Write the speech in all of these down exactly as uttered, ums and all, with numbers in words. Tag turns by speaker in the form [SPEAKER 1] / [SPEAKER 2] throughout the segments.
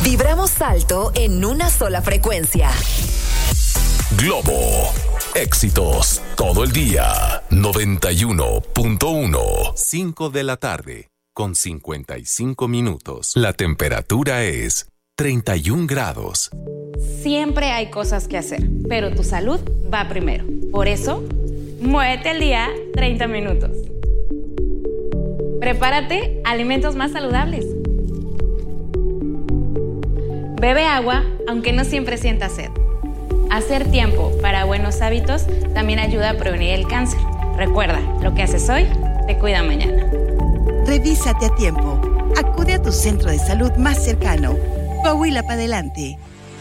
[SPEAKER 1] Vibramos alto en una sola frecuencia.
[SPEAKER 2] Globo. Éxitos todo el día. noventa y uno punto uno. cinco de la tarde con cincuenta y cinco minutos. La temperatura es treinta y un grados.
[SPEAKER 3] Siempre hay cosas que hacer, pero tu salud va primero. Por eso, muévete al día treinta minutos. Prepárate alimentos más saludables. Bebe agua, aunque no siempre sientas sed. Hacer tiempo para buenos hábitos también ayuda a prevenir el cáncer. Recuerda, lo que haces hoy te cuida mañana.
[SPEAKER 4] Revísate a tiempo. Acude a tu centro de salud más cercano. Coahuila para adelante.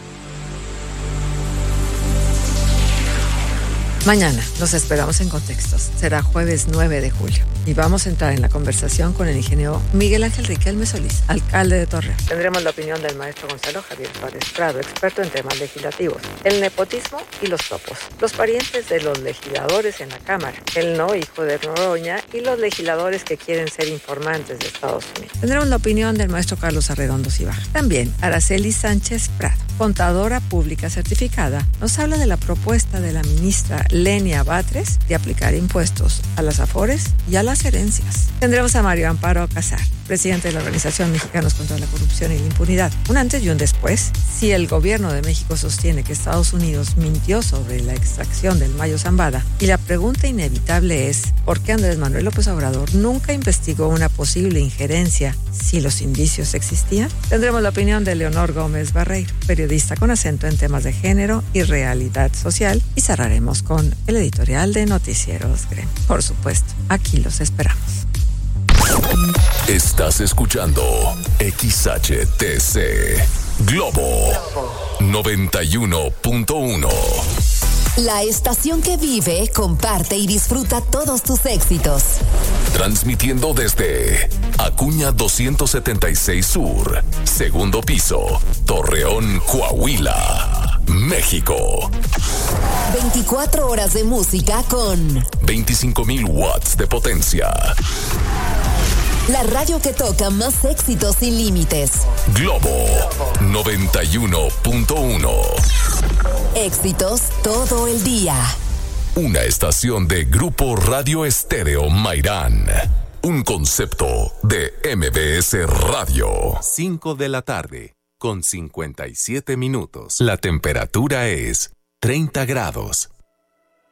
[SPEAKER 5] Mañana los esperamos en Contextos. Será jueves nueve de julio. Y vamos a entrar en la conversación con el ingeniero Miguel Ángel Riquelme Solís, alcalde de Torreón. Tendremos la opinión del maestro Gonzalo Javier Suárez Prado, experto en temas legislativos, el nepotismo y los topos, los parientes de los legisladores en la Cámara, el no hijo de Noroña y los legisladores que quieren ser informantes de Estados Unidos. Tendremos la opinión del maestro Carlos Arredondo Cibaja. También Araceli Sánchez Prado, contadora pública certificada, nos habla de la propuesta de la ministra Lenia Batres de aplicar impuestos a las afores y a las herencias. Tendremos a Mario Amparo Casar, presidente de la Organización Mexicanos contra la Corrupción y la Impunidad. Un antes y un después. Si el gobierno de México sostiene que Estados Unidos mintió sobre la extracción del Mayo Zambada, y la pregunta inevitable es, ¿por qué Andrés Manuel López Obrador nunca investigó una posible injerencia si los indicios existían? Tendremos la opinión de Leonor Gómez Barreiro, periodista con acento en temas de género y realidad social, y cerraremos con el editorial de Noticieros Grem. Por supuesto, aquí los esperamos.
[SPEAKER 2] Estás escuchando X H T C Globo noventa y uno punto uno.
[SPEAKER 1] La estación que vive, comparte y disfruta todos tus éxitos.
[SPEAKER 2] Transmitiendo desde Acuña doscientos setenta y seis Sur, segundo piso, Torreón, Coahuila, México.
[SPEAKER 1] veinticuatro horas de música con
[SPEAKER 2] veinticinco mil watts de potencia.
[SPEAKER 1] La radio que toca más éxitos sin límites.
[SPEAKER 2] Globo noventa y uno punto uno.
[SPEAKER 1] Éxitos todo el día.
[SPEAKER 2] Una estación de Grupo Radio Estéreo Mairán. Un concepto de M B S Radio. cinco de la tarde con cincuenta y siete minutos. La temperatura es treinta grados.